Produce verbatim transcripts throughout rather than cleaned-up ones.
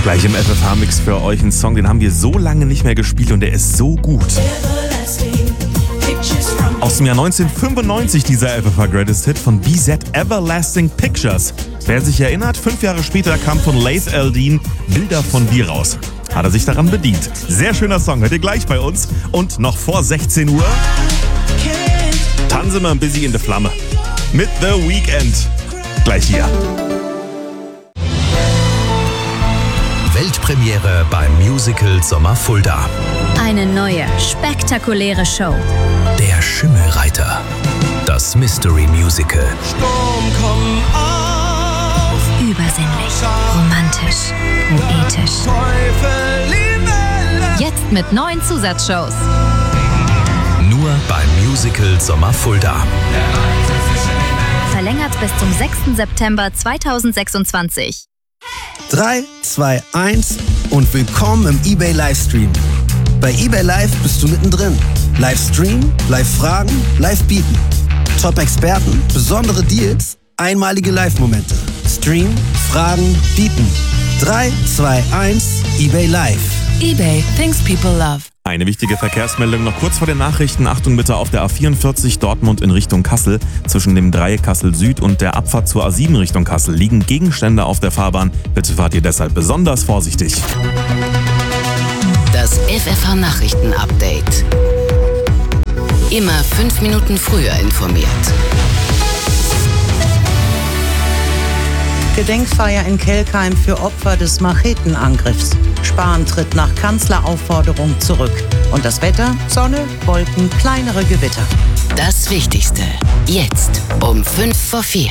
Gleich im F F H-Mix für euch ein Song, den haben wir so lange nicht mehr gespielt und der ist so gut. Aus dem Jahr neunzehnhundertfünfundneunzig dieser F F H Greatest Hit von B Z, Everlasting Pictures. Wer sich erinnert, fünf Jahre später kam von Laith Al-Deen Bilder von dir raus. Hat er sich daran bedient. Sehr schöner Song, hört ihr gleich bei uns. Und noch vor sechzehn Uhr tanzen wir Busy in der Flamme mit The Weeknd. Gleich hier. Weltpremiere beim Musical Sommer Fulda. Eine neue, spektakuläre Show. Der Schimmelreiter. Das Mystery Musical. Sturm, komm auf. Übersinnlich, romantisch, poetisch. Teufel, Libelle. Jetzt mit neuen Zusatzshows. Nur beim Musical Sommer Fulda. Verlängert bis zum sechsten September zweitausendsechsundzwanzig. drei, zwei, eins und willkommen im eBay Livestream. Bei eBay Live bist du mittendrin. Livestream, Live-Fragen, Live-Bieten. Top-Experten, besondere Deals, einmalige Live-Momente. Stream, Fragen, Bieten. drei, zwei, eins, eBay Live. eBay, things people love. Eine wichtige Verkehrsmeldung noch kurz vor den Nachrichten. Achtung bitte auf der A vierundvierzig Dortmund in Richtung Kassel. Zwischen dem Dreieck Kassel Süd und der Abfahrt zur A sieben Richtung Kassel liegen Gegenstände auf der Fahrbahn. Bitte fahrt ihr deshalb besonders vorsichtig. Das F F H Nachrichten Update. Immer fünf Minuten früher informiert. Gedenkfeier in Kelkheim für Opfer des Machetenangriffs. Spahn tritt nach Kanzleraufforderung zurück. Und das Wetter? Sonne, Wolken, kleinere Gewitter. Das Wichtigste. Jetzt um fünf vor vier.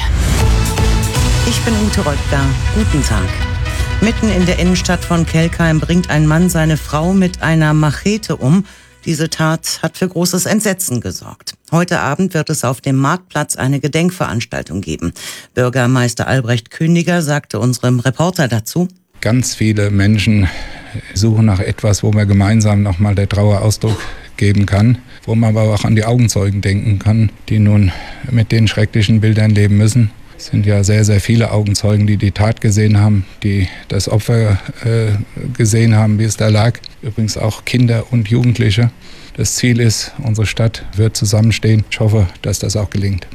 Ich bin Ute Röttger. Guten Tag. Mitten in der Innenstadt von Kelkheim bringt ein Mann seine Frau mit einer Machete um. Diese Tat hat für großes Entsetzen gesorgt. Heute Abend wird es auf dem Marktplatz eine Gedenkveranstaltung geben. Bürgermeister Albrecht Kündiger sagte unserem Reporter dazu: Ganz viele Menschen suchen nach etwas, wo man gemeinsam nochmal der Trauer Ausdruck geben kann, wo man aber auch an die Augenzeugen denken kann, die nun mit den schrecklichen Bildern leben müssen. Es sind ja sehr, sehr viele Augenzeugen, die die Tat gesehen haben, die das Opfer äh, gesehen haben, wie es da lag. Übrigens auch Kinder und Jugendliche. Das Ziel ist, unsere Stadt wird zusammenstehen. Ich hoffe, dass das auch gelingt.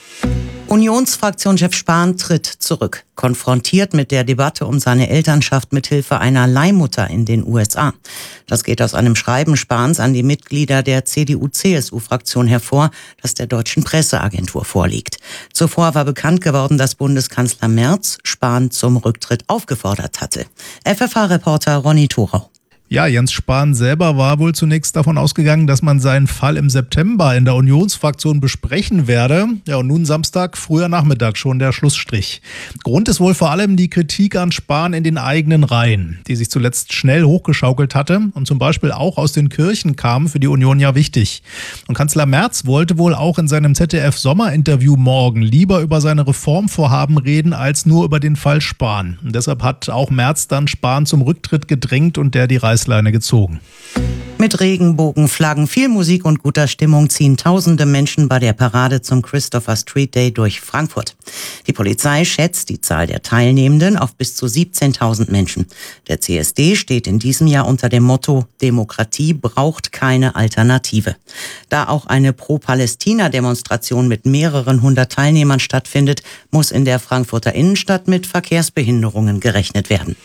Unionsfraktionschef Spahn tritt zurück, konfrontiert mit der Debatte um seine Elternschaft mithilfe einer Leihmutter in den U S A. Das geht aus einem Schreiben Spahns an die Mitglieder der C D U C S U-Fraktion hervor, das der deutschen Presseagentur vorliegt. Zuvor war bekannt geworden, dass Bundeskanzler Merz Spahn zum Rücktritt aufgefordert hatte. F F H-Reporter Ronny Thorau. Ja, Jens Spahn selber war wohl zunächst davon ausgegangen, dass man seinen Fall im September in der Unionsfraktion besprechen werde. Ja, und nun Samstag, früher Nachmittag schon der Schlussstrich. Grund ist wohl vor allem die Kritik an Spahn in den eigenen Reihen, die sich zuletzt schnell hochgeschaukelt hatte und zum Beispiel auch aus den Kirchen kam, für die Union ja wichtig. Und Kanzler Merz wollte wohl auch in seinem Z D F-Sommerinterview morgen lieber über seine Reformvorhaben reden, als nur über den Fall Spahn. Und deshalb hat auch Merz dann Spahn zum Rücktritt gedrängt und der die Reißleine gezogen. Mit Regenbogenflaggen, viel Musik und guter Stimmung ziehen tausende Menschen bei der Parade zum Christopher Street Day durch Frankfurt. Die Polizei schätzt die Zahl der Teilnehmenden auf bis zu siebzehntausend Menschen. Der C S D steht in diesem Jahr unter dem Motto: Demokratie braucht keine Alternative. Da auch eine Pro-Palästina-Demonstration mit mehreren hundert Teilnehmern stattfindet, muss in der Frankfurter Innenstadt mit Verkehrsbehinderungen gerechnet werden.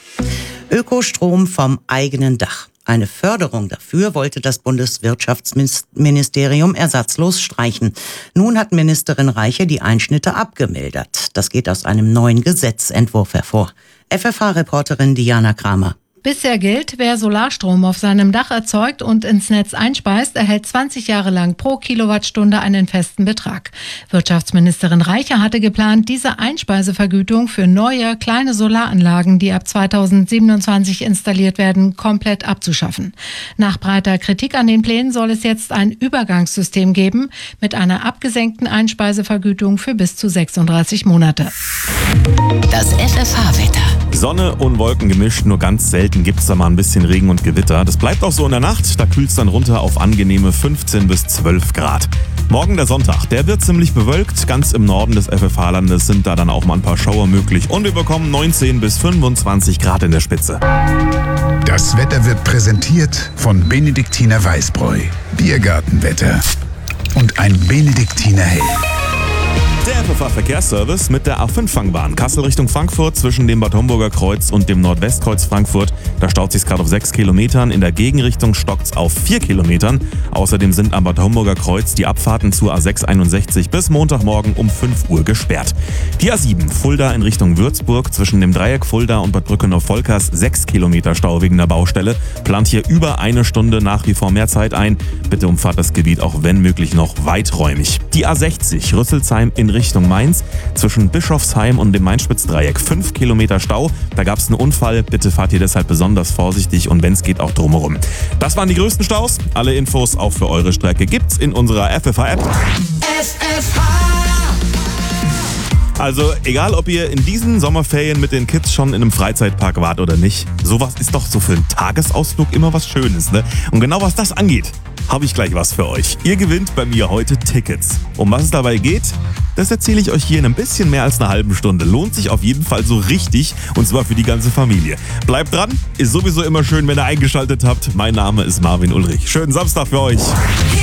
Ökostrom vom eigenen Dach. Eine Förderung dafür wollte das Bundeswirtschaftsministerium ersatzlos streichen. Nun hat Ministerin Reiche die Einschnitte abgemildert. Das geht aus einem neuen Gesetzentwurf hervor. F F H-Reporterin Diana Kramer. Bisher gilt, wer Solarstrom auf seinem Dach erzeugt und ins Netz einspeist, erhält zwanzig Jahre lang pro Kilowattstunde einen festen Betrag. Wirtschaftsministerin Reiche hatte geplant, diese Einspeisevergütung für neue, kleine Solaranlagen, die ab zweitausendsiebenundzwanzig installiert werden, komplett abzuschaffen. Nach breiter Kritik an den Plänen soll es jetzt ein Übergangssystem geben mit einer abgesenkten Einspeisevergütung für bis zu sechsunddreißig Monate. Das F F H-Wetter. Sonne und Wolken gemischt, nur ganz selten gibt es da mal ein bisschen Regen und Gewitter. Das bleibt auch so in der Nacht, da kühlt es dann runter auf angenehme fünfzehn bis zwölf Grad. Morgen der Sonntag, der wird ziemlich bewölkt. Ganz im Norden des F F H-Landes sind da dann auch mal ein paar Schauer möglich. Und wir bekommen neunzehn bis fünfundzwanzig Grad in der Spitze. Das Wetter wird präsentiert von Benediktiner Weißbräu. Biergartenwetter und ein Benediktiner Hell. Der F F H-Verkehrsservice mit der A fünf Fangbahn. Kassel Richtung Frankfurt zwischen dem Bad Homburger Kreuz und dem Nordwestkreuz Frankfurt. Da staut sich's gerade auf sechs Kilometern. In der Gegenrichtung stockt's auf vier Kilometern. Außerdem sind am Bad Homburger Kreuz die Abfahrten zur A sechs einundsechzig bis Montagmorgen um fünf Uhr gesperrt. Die A sieben Fulda in Richtung Würzburg zwischen dem Dreieck Fulda und Bad Brückenau-Volkers sechs Kilometer Stau wegen der Baustelle. Plant hier über eine Stunde nach wie vor mehr Zeit ein. Bitte umfahrt das Gebiet auch wenn möglich noch weiträumig. Die A sechzig Rüsselsheim in Richtung Mainz zwischen Bischofsheim und dem Mainspitzdreieck fünf Kilometer Stau. Da gab es einen Unfall. Bitte fahrt ihr deshalb besonders vorsichtig und wenn es geht auch drumherum. Das waren die größten Staus. Alle Infos auch für eure Strecke gibt's in unserer F F H-App. F F H. Also egal, ob ihr in diesen Sommerferien mit den Kids schon in einem Freizeitpark wart oder nicht, sowas ist doch so für einen Tagesausflug immer was Schönes, ne? Und genau was das angeht, habe ich gleich was für euch. Ihr gewinnt bei mir heute Tickets. Um was es dabei geht, das erzähle ich euch hier in ein bisschen mehr als einer halben Stunde. Lohnt sich auf jeden Fall so richtig und zwar für die ganze Familie. Bleibt dran, ist sowieso immer schön, wenn ihr eingeschaltet habt. Mein Name ist Marvin Ulrich. Schönen Samstag für euch.